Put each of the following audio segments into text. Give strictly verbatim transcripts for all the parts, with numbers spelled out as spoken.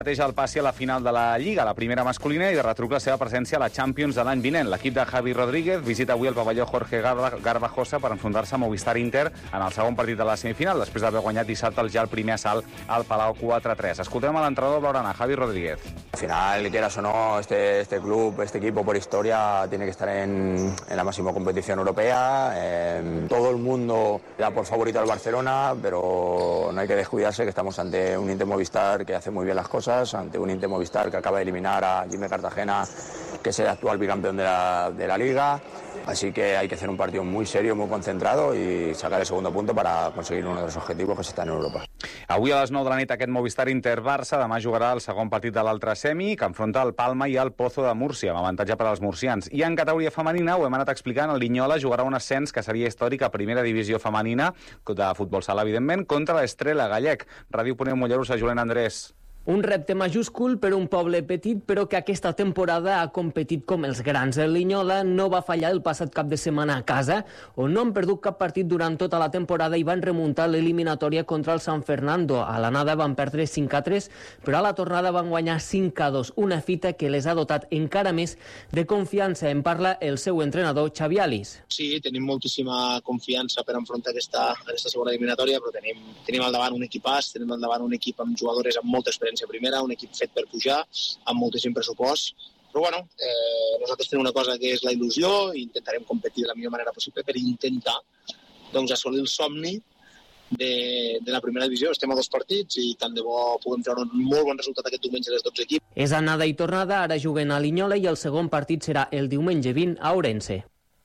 Mateix el passi a la final de la Lliga, la primera masculina, i de retruc la seva presència a la Champions de l'any vinent. L'equip de Javi Rodríguez visita avui el pavelló Jorge Garbajosa per enfrontar-se a Movistar Inter en el segon partit de la semifinal, després d'haver guanyat dissabte ja el primer assalt al Palau quatre a tres. Escoltem a l'entrenador blaugrana, Javi Rodríguez. Al final, quieras o no, este, este club, este equipo por historia tiene que estar en, en la máxima competición europea. Eh, todo el mundo da por favorito al Barcelona, pero no hay que descuidarse que estamos ante un Inter Movistar que hace muy bien las cosas, ante un Inter Movistar que acaba de eliminar a Jimmy Cartagena, que es el actual bicampeón de la, de la Liga. Así que hay que hacer un partido muy serio, muy concentrado y sacar el segundo punto para conseguir uno de los objetivos que está en Europa. Avui a les nou de la nit aquest Movistar Inter-Barça, demà jugarà el segon partit de l'altre semi, que enfronta el Palma i el Pozo de Múrcia, amb avantatge per als murcians. I en categoria femenina, ho hem anat explicant, el Linyola jugarà un ascens que seria històric a primera divisió femenina, de futbol sala, evidentment, contra l'Estrela Gallec. Ràdio Ponent Mollerussa, Julen Andrés. Un repte majúscul per un poble petit, però que aquesta temporada ha competit com els grans. El Linyola no va fallar el passat cap de setmana a casa, on no han perdut cap partit durant tota la temporada i van remuntar l'eliminatòria contra el San Fernando. A l'anada van perdre cinc a tres, però a la tornada van guanyar cinc a dos, una fita que les ha dotat encara més de confiança. En parla el seu entrenador, Xavi Alis. Sí, tenim moltíssima confiança per enfrontar aquesta, aquesta segona eliminatòria, però tenim, tenim al davant un equipàs, tenim al davant un equip amb jugadores amb molta experiència primera, un equip fet per pujar, amb moltíssim pressupost. Però bueno, eh, nosaltres tenim una cosa que és la il·lusió i intentarem competir de la millor manera possible per intentar doncs, assolir el somni de, de la primera divisió. Estem a dos partits i tant de bo puguem treure un molt bon resultat aquest diumenge dels dotze equips. És anada i tornada, ara juguen a Linyola i el segon partit serà el diumenge vint a Ourense.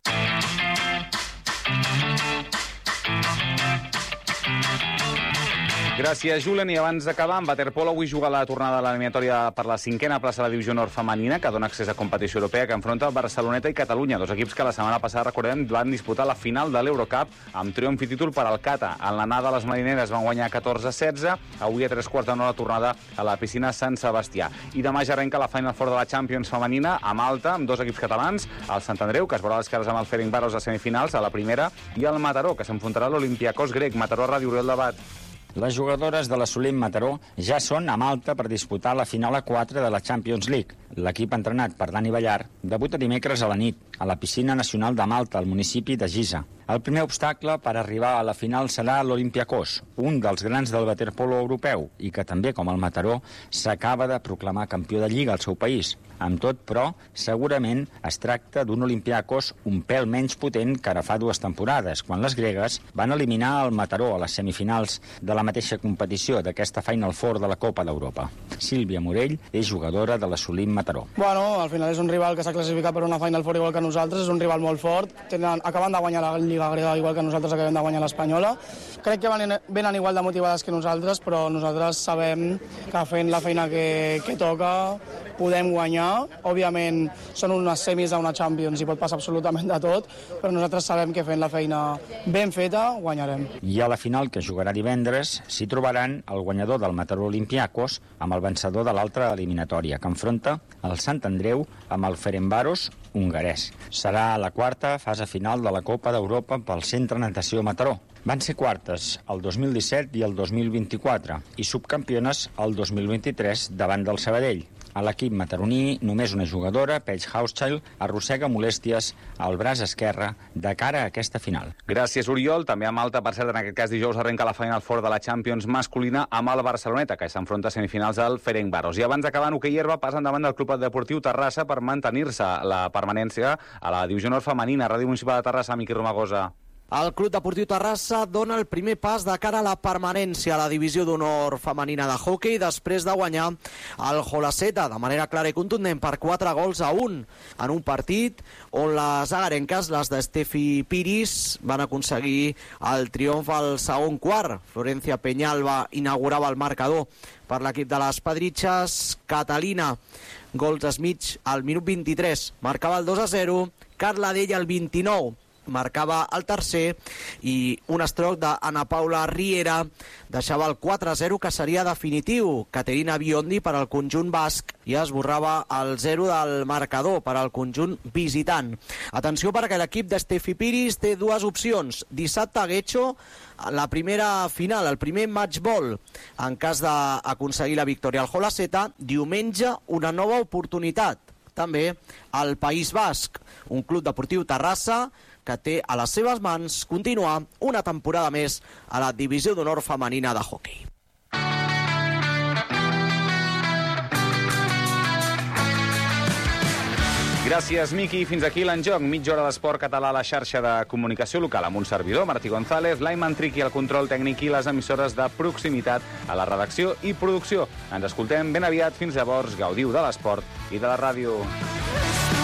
Gràcies, Julen. I abans d'acabar, en waterpolo avui juga la tornada de l'eliminatòria per la cinquena plaça de la divisió nord femenina, que dona accés a competició europea, que enfronta Barceloneta i Catalunya, dos equips que la setmana passada, recordem, van disputar la final de l'Eurocup amb triomf i títol per al Cata. En l'anada, les marineres van guanyar catorze a setze, avui a tres quarts de nou la tornada a la piscina Sant Sebastià. I demà ja arrenca la Final Four de la Champions femenina a Malta, amb dos equips catalans, el Sant Andreu, que es veurà les cares amb el Ferencváros a semifinals, a la primera, i el Mataró, que s'enfrontarà a l'Olympiacos grec. Mataró, Ràdio Oriol Debat. Les jugadores de l'Assolim Mataró ja són a Malta per disputar la final a quatre de la Champions League. L'equip entrenat per Dani Ballar debuta dimecres a la nit a la piscina nacional de Malta, al municipi de Giza. El primer obstacle per arribar a la final serà l'Olympiacos, un dels grans del waterpolo europeu i que també, com el Mataró, s'acaba de proclamar campió de Lliga al seu país. Amb tot, però, segurament es tracta d'un Olympiacos un pèl menys potent que ara fa dues temporades, quan les gregues van eliminar el Mataró a les semifinals de la mateixa competició d'aquesta Final Four de la Copa d'Europa. Sílvia Morell és jugadora de l'Assolim Mataró. Bueno, al final és un rival que s'ha classificat per una Final Four igual que nosaltres, és un rival molt fort, tenen, acaben de guanyar la Lliga grega igual que nosaltres acabem de guanyar l'Espanyola. Crec que venen, venen igual de motivades que nosaltres, però nosaltres sabem que fent la feina que, que toca podem guanyar. Òbviament són unes semis d'una Champions i pot passar absolutament de tot, però nosaltres sabem que fent la feina ben feta guanyarem. I a la final, que jugarà divendres, s'hi trobaran el guanyador del Mataró Olympiacos amb el vencedor de l'altra eliminatòria, que enfronta el Sant Andreu amb el Ferencváros hongarès. Serà la quarta fase final de la Copa d'Europa pel Centre Natació Mataró. Van ser quartes el dos mil disset i el dos mil vint-i-quatre i subcampiones el dos mil vint-i-tres davant del Sabadell. A l'equip mataroní, només una jugadora, Paige Hauschild, arrossega molèsties al braç esquerre de cara a aquesta final. Gràcies, Oriol. També a Malta, per cert, en aquest cas dijous arrenca la Final Four de la Champions masculina amb el Barceloneta, que s'enfronta a semifinals al Ferencváros. I abans d'acabar, en hoquei herba, passen davant del Club Deportiu Terrassa per mantenir-se la permanència a la divisió nord femenina. Ràdio Municipal de Terrassa, Miqui Romagosa. El Club Deportiu Terrassa dona el primer pas de cara a la permanència a la divisió d'honor femenina de hoquei després de guanyar el Holaceta de manera clara i contundent per quatre gols a un en un partit on les agarenques, les d'Estefi Piris, van aconseguir el triomf al segon quart. Florencia Peñalba inaugurava el marcador per l'equip de les Pedritxes. Catalina Goldsmith al minut vint-i-tres marcava el dos a zero. Carla Della al vint-i-nou marcava el tercer i un estroc d'Anna Paula Riera deixava el quatre a zero, que seria definitiu. Caterina Biondi per al conjunt basc i esborrava el zero del marcador per al conjunt visitant. Atenció, perquè l'equip d'Estefi Piris té dues opcions. Dissabte a Getxo, la primera final, el primer match ball, en cas d'aconseguir la victòria al Jolaceta. Diumenge, una nova oportunitat, també al País Basc, un club deportiu Terrassa que té a les seves mans continuar una temporada més a la divisió d'honor femenina de hoquei. Gràcies, Miqui. Fins aquí l'Enjoc. Mitja hora d'esport català a la xarxa de comunicació local amb un servidor, Martí González, l'Aiman Triqui al control tècnic i les emissores de proximitat a la redacció i producció. Ens escoltem ben aviat. Fins llavors, gaudiu de l'esport i de la ràdio.